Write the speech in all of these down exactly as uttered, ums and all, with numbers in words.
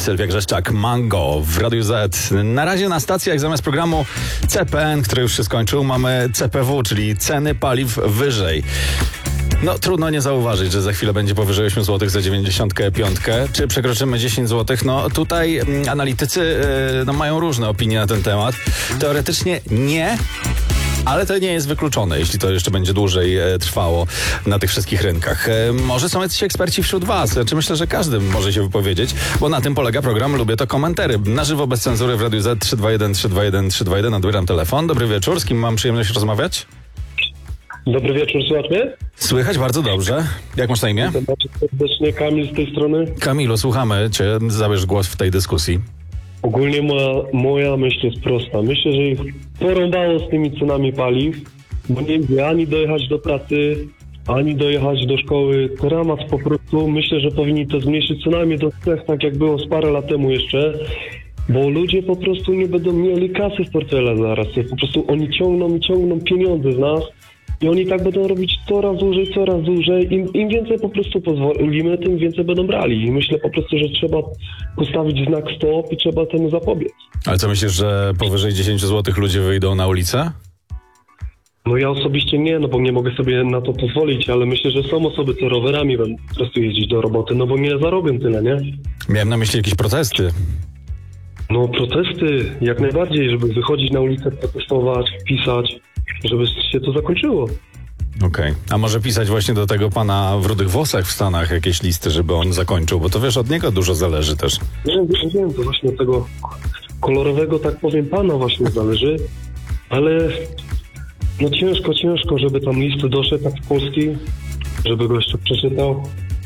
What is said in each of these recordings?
Sylwia Grzeszczak, Mango w Radiu Z. Na razie na stacjach zamiast programu C P N, który już się skończył, mamy C P W, czyli ceny paliw wyżej. No trudno nie zauważyć, że za chwilę będzie powyżej osiem złotych za dziewięćdziesiąt pięć. Czy przekroczymy dziesięć złotych? No tutaj mm, analitycy yy, no, mają różne opinie na ten temat. Teoretycznie nie, ale to nie jest wykluczone, jeśli to jeszcze będzie dłużej e, trwało na tych wszystkich rynkach. E, może są jacyś eksperci wśród was, czy myślę, że każdy może się wypowiedzieć, bo na tym polega program Lubię to komentary. Na żywo, bez cenzury w Radiu Z trzy dwa jeden trzy dwa jeden trzy dwa jeden. Odbieram telefon. Dobry wieczór, z kim mam przyjemność rozmawiać? Dobry wieczór, słychać mnie? Słychać bardzo dobrze. Jak masz na imię? Bardzo serdecznie, Kamil z tej strony. Kamilu, słuchamy cię, zabierz głos w tej dyskusji. Ogólnie moja, moja myśl jest prosta. Myślę, że ich porąbało z tymi cenami paliw, bo nie idzie ani dojechać do pracy, ani dojechać do szkoły. Dramat po prostu. Myślę, że powinni to zmniejszyć co najmniej do trzech, tak jak było z parę lat temu jeszcze, bo ludzie po prostu nie będą mieli kasy w portfele zaraz. Po prostu oni ciągną i ciągną pieniądze z nas. I oni tak będą robić coraz dłużej, coraz dłużej. Im, im więcej po prostu pozwolimy, tym więcej będą brali. I myślę po prostu, że trzeba postawić znak stop i trzeba temu zapobiec. Ale co myślisz, że powyżej dziesięć złotych ludzie wyjdą na ulicę? No ja osobiście nie, no bo nie mogę sobie na to pozwolić, ale myślę, że są osoby, co rowerami będą po prostu jeździć do roboty, no bo nie zarobią tyle, nie? Miałem na myśli jakieś protesty. No protesty, jak najbardziej, żeby wychodzić na ulicę, protestować, pisać, żeby się to zakończyło. Okej. Okay. A może pisać właśnie do tego pana w rudych włosach w Stanach jakieś listy, żeby on zakończył, bo to wiesz, od niego dużo zależy też. Nie wiem, wiem, to właśnie od tego kolorowego, tak powiem, pana właśnie zależy, ale no ciężko, ciężko, żeby tam list doszedł tak z Polski, żeby go jeszcze przeczytał.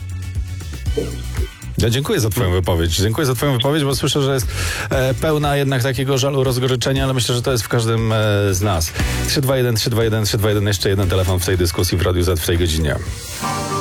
Ja dziękuję za twoją wypowiedź. Dziękuję za twoją wypowiedź, bo słyszę, że jest e, pełna jednak takiego żalu, rozgoryczenia, ale myślę, że to jest w każdym e, z nas. trzy dwa jeden trzy dwa jeden trzy dwa jeden, jeszcze jeden telefon w tej dyskusji w Radiu Z w tej godzinie.